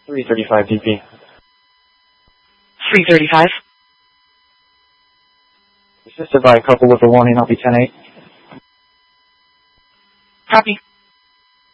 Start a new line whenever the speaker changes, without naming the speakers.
335 DP.
335.
Assisted by a couple with a warning, I'll be 10-8.
Copy.